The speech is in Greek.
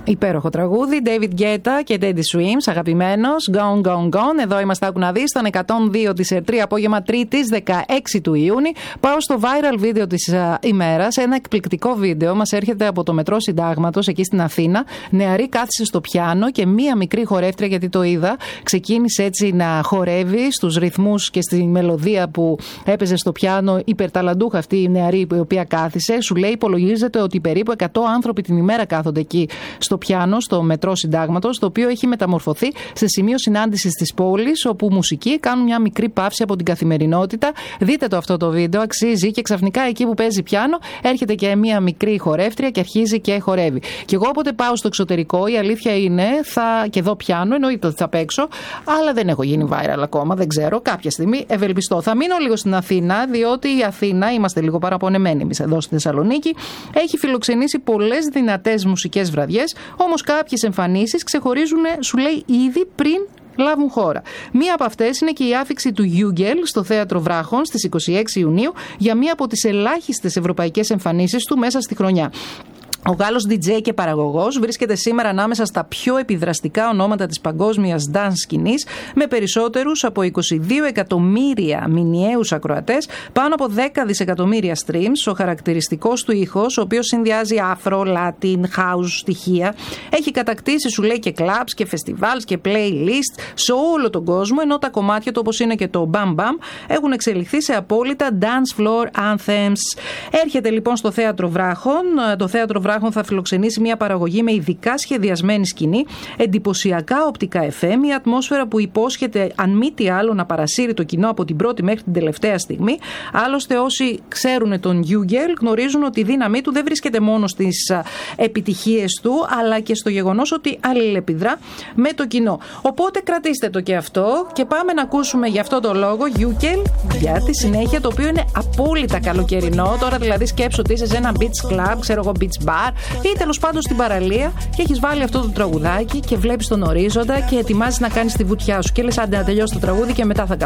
Υπέροχο τραγούδι. David Guetta και Teddy Swims, αγαπημένος. Gone, gone, gone. Εδώ είμαστε, άκου να δεις, στον 102 της ΕΡΤ3, απόγευμα Τρίτης, 16 του Ιούνιου. Πάω στο viral βίντεο της ημέρας. Ένα εκπληκτικό βίντεο μας έρχεται από το μετρό Συντάγματος, εκεί στην Αθήνα. Νεαρή κάθισε στο πιάνο και μία μικρή χορεύτρια, γιατί το είδα, ξεκίνησε έτσι να χορεύει στους ρυθμούς και στη μελωδία που έπαιζε στο πιάνο. Υπερταλαντούχα αυτή η νεαρή η οποία κάθισε. Σου λέει, υπολογίζεται ότι περίπου 100 άνθρωποι την ημέρα κάθονται εκεί στο πιάνο, στο μετρό Συντάγματος, το οποίο έχει μεταμορφωθεί σε σημείο συνάντησης της πόλης, όπου μουσικοί κάνουν μια μικρή παύση από την καθημερινότητα. Δείτε το αυτό το βίντεο, αξίζει. Και ξαφνικά εκεί που παίζει πιάνο, έρχεται και μια μικρή χορεύτρια και αρχίζει και χορεύει. Και εγώ όποτε πάω στο εξωτερικό, η αλήθεια είναι, και δω πιάνο, εννοείται ότι θα παίξω, αλλά δεν έχω γίνει viral ακόμα, δεν ξέρω. Κάποια στιγμή ευελπιστώ. Θα μείνω λίγο στην Αθήνα, διότι η Αθήνα, είμαστε λίγο παραπονεμένοι εμείς εδώ στη Θεσσαλονίκη, έχει φιλοξενήσει πολλές δυνατές μουσικές βραδιές, όμως κάποιες εμφανίσεις ξεχωρίζουν, σου λέει, ήδη πριν λάβουν χώρα. Μία από αυτές είναι και η άφιξη του Γιούγκελ στο Θέατρο Βράχων στις 26 Ιουνίου για μία από τις ελάχιστες ευρωπαϊκές εμφανίσεις του μέσα στη χρονιά. Ο Γάλλος DJ και παραγωγός βρίσκεται σήμερα ανάμεσα στα πιο επιδραστικά ονόματα της παγκόσμιας dance σκηνής, με περισσότερους από 22 εκατομμύρια μηνιαίους ακροατές, πάνω από 10 δισεκατομμύρια streams. Ο χαρακτηριστικός του ήχος, ο οποίος συνδυάζει afro, latin, house στοιχεία, έχει κατακτήσει, σου λέει, και clubs και festivals και playlist σε όλο τον κόσμο, ενώ τα κομμάτια του, όπως είναι και το Bam Bam, έχουν εξελιχθεί σε απόλυτα dance floor anthems. Έρχεται λοιπόν στο Θέατρο Βράχων. Το Θέατρο Βράχων θα φιλοξενήσει μια παραγωγή με ειδικά σχεδιασμένη σκηνή, εντυπωσιακά οπτικά εφέ, μια ατμόσφαιρα που υπόσχεται, αν μη τι άλλο, να παρασύρει το κοινό από την πρώτη μέχρι την τελευταία στιγμή. Άλλωστε, όσοι ξέρουν τον Γιούγκελ γνωρίζουν ότι η δύναμή του δεν βρίσκεται μόνο στις επιτυχίες του, αλλά και στο γεγονός ότι αλληλεπιδρά με το κοινό. Οπότε κρατήστε το και αυτό και πάμε να ακούσουμε γι' αυτό το λόγο Γιούγκελ για τη συνέχεια, το οποίο είναι απόλυτα καλοκαιρινό. Τώρα δηλαδή σκέψου ότι είσαι σε ένα beach club, ξέρω εγώ, beach bar, ή τέλος πάντων στην παραλία και έχεις βάλει αυτό το τραγουδάκι και βλέπεις τον ορίζοντα και ετοιμάζεις να κάνεις τη βουτιά σου και λες, άντε να τελειώσει το τραγούδι και μετά θα κάνω